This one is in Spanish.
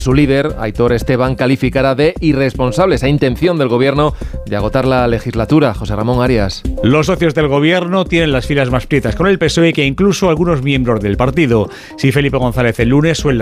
Su líder, Aitor Esteban, calificará de irresponsable esa intención del gobierno de agotar la legislatura. José Ramón Arias. Los socios del gobierno tienen las filas más prietas con el PSOE que incluso algunos miembros del partido. Si Felipe González el lunes suelta